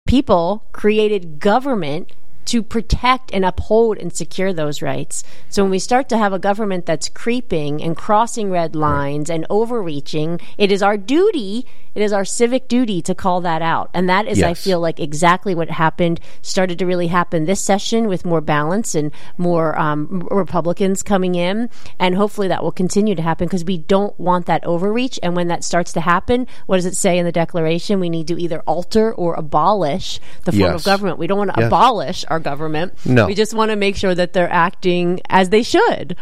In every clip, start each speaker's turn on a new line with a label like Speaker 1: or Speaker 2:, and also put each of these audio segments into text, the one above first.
Speaker 1: people created government to protect and uphold and secure those rights. So when we start to have a government that's creeping and crossing red lines and overreaching, it is our duty, it is our civic duty to call that out. And that is, I feel like, exactly what started to really happen this session with more balance and more Republicans coming in. And hopefully that will continue to happen because we don't want that overreach. And when that starts to happen, what does it say in the Declaration? We need to either alter or abolish the form of government. We don't want to abolish our government.
Speaker 2: No.
Speaker 1: We just want to make sure that they're acting as they should.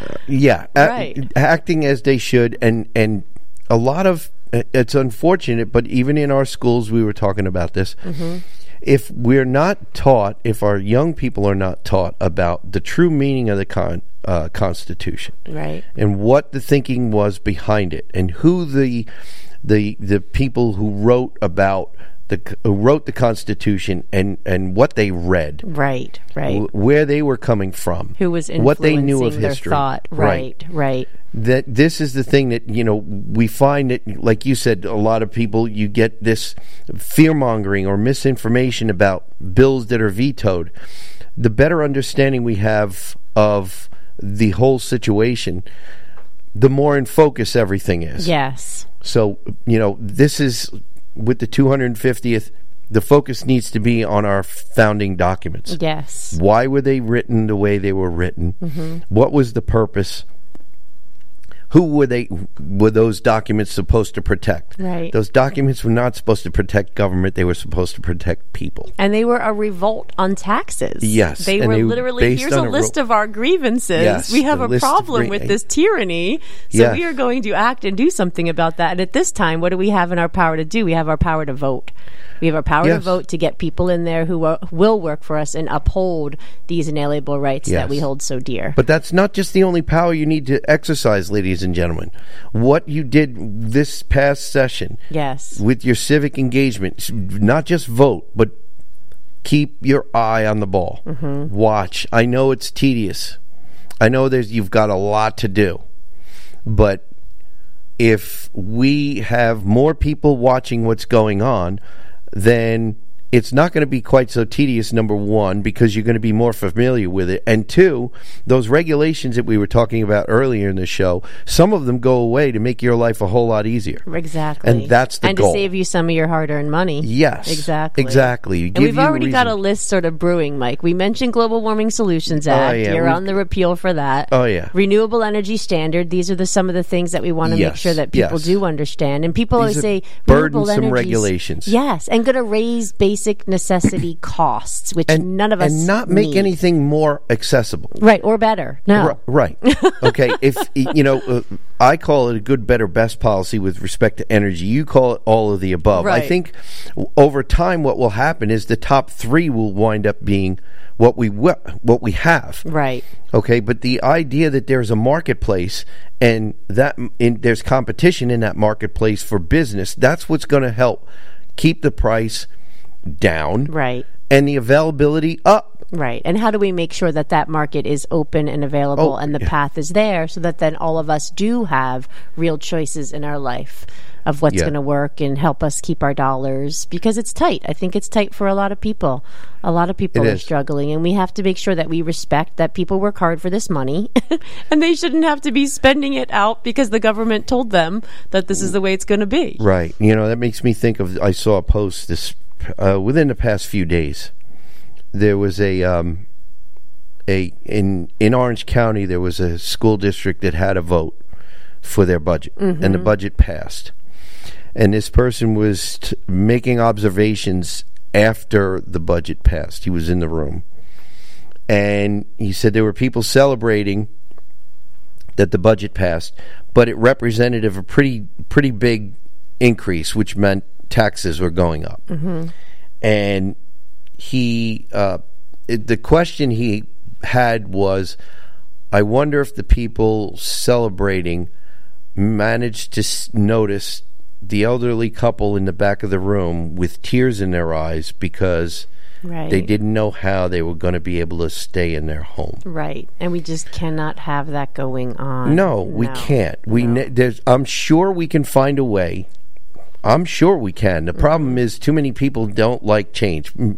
Speaker 2: Acting as they should. And a lot of, it's unfortunate, but even in our schools, we were talking about this. If we're not taught, if our young people are not taught about the true meaning of the Constitution,
Speaker 1: right,
Speaker 2: and what the thinking was behind it, and who the people who wrote the Constitution and what they read,
Speaker 1: right,
Speaker 2: where they were coming from,
Speaker 1: who was influencing
Speaker 2: what they knew of
Speaker 1: their
Speaker 2: history,
Speaker 1: thought, right.
Speaker 2: That this is the thing that, we find that, like you said, a lot of people, you get this fear-mongering or misinformation about bills that are vetoed. The better understanding we have of the whole situation, the more in focus everything is.
Speaker 1: Yes.
Speaker 2: So, this is, with the 250th, the focus needs to be on our founding documents.
Speaker 1: Yes.
Speaker 2: Why were they written the way they were written? What was the purpose? Who were those documents supposed to protect?
Speaker 1: Right.
Speaker 2: Those documents were not supposed to protect government. They were supposed to protect people.
Speaker 1: And they were a revolt on taxes.
Speaker 2: Yes.
Speaker 1: They were literally, here's a list of our grievances.
Speaker 2: Yes,
Speaker 1: we have a problem with this tyranny. So we are going to act and do something about that. And at this time, what do we have in our power to do? We have our power to vote. We have our power to vote to get people in there who will work for us and uphold these inalienable rights that we hold so dear.
Speaker 2: But that's not just the only power you need to exercise, ladies and gentlemen. What you did this past session with your civic engagement, not just vote, but keep your eye on the ball. Watch. I know it's tedious. I know you've got a lot to do. But if we have more people watching what's going on, then it's not going to be quite so tedious, number one, because you're going to be more familiar with it. And two, those regulations that we were talking about earlier in the show, some of them go away to make your life a whole lot easier.
Speaker 1: Exactly.
Speaker 2: And that's the goal.
Speaker 1: And to save you some of your hard-earned money.
Speaker 2: Yes.
Speaker 1: Exactly. And we've already got a list sort of brewing, Mike. We mentioned Global Warming Solutions Act. You're on the repeal for that.
Speaker 2: Oh, yeah.
Speaker 1: Renewable Energy Standard. These are some of the things that we want to make sure that people do understand. And people always say,
Speaker 2: burdensome regulations.
Speaker 1: Yes. And going to raise basic necessity costs, which none of us
Speaker 2: and not make
Speaker 1: need.
Speaker 2: Anything more accessible,
Speaker 1: right, or better. No,
Speaker 2: right. Okay, if I call it a good, better, best policy with respect to energy. You call it all of the above.
Speaker 1: Right.
Speaker 2: I think over time, what will happen is the top three will wind up being what we have.
Speaker 1: Right.
Speaker 2: Okay, but the idea that there's a marketplace and there's competition in that marketplace for business, that's what's going to help keep the price down,
Speaker 1: right,
Speaker 2: and the availability up,
Speaker 1: right. And how do we make sure that market is open and available and the path is there so that then all of us do have real choices in our life of what's going to work and help us keep our dollars, because it's tight. I think it's tight for a lot of people. A lot of people are struggling, and we have to make sure that we respect that people work hard for this money and they shouldn't have to be spending it out because the government told them that this is the way it's going to be.
Speaker 2: Right. That makes me think of, I saw a post within the past few days. There was in Orange County, there was a school district that had a vote for their budget, and the budget passed. And this person was making observations after the budget passed. He was in the room, and he said there were people celebrating that the budget passed, but it represented a pretty big increase, which meant taxes were going up. And the question he had was, I wonder if the people celebrating managed to notice the elderly couple in the back of the room with tears in their eyes because they didn't know how they were going to be able to stay in their home.
Speaker 1: Right. And we just cannot have that going on.
Speaker 2: No, we can't. I'm sure we can find a way. I'm sure we can. The problem is too many people don't like change.